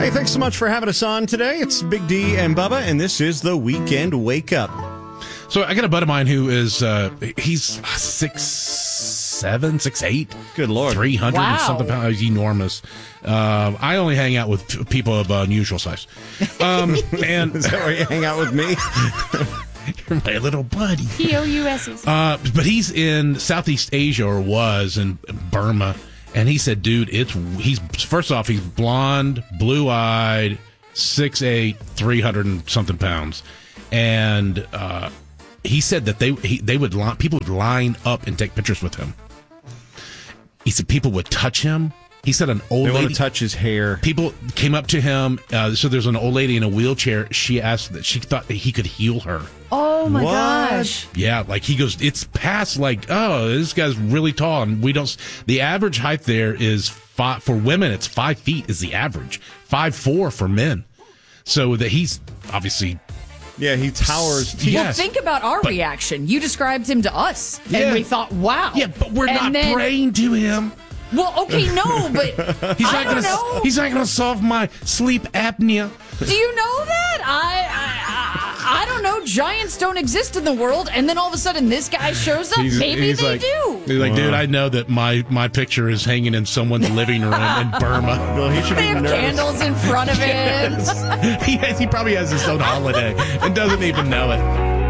Hey, thanks so much for having us on today. It's Big D and Bubba, and this is the Weekend Wake Up. So I got a buddy of mine who is, he's 6'7", 6'8". Good Lord. 300 and something pounds. He's enormous. I only hang out with people of unusual size. And is that where you hang out with me? You're my little buddy. POUSs. But he's in Southeast Asia, or was in Burma. And he said, dude, he's first off, he's blonde, blue-eyed, 6'8", 300 and something pounds. And he said that people would line up and take pictures with him. He said people would touch him. He said an old lady... They want to touch his hair. People came up to him. So there's an old lady in a wheelchair. She asked that she thought that he could heal her. Oh, my gosh. Yeah, like he goes, it's past like, oh, this guy's really tall. And the average height there is for women, it's 5 feet is the average. 5'4" for men. So that he's obviously... Yeah, he towers. Well, think about our reaction. You described him to us, and we thought, wow. Yeah, but we're not praying to him. Well, okay, no, but he's not going to solve my sleep apnea. Do you know that? I don't know. Giants don't exist in the world, and then all of a sudden this guy shows up. Maybe they do. He's like, dude, I know that my picture is hanging in someone's living room in Burma. Well, he should they have candles in front of him. He probably has his own holiday and doesn't even know it.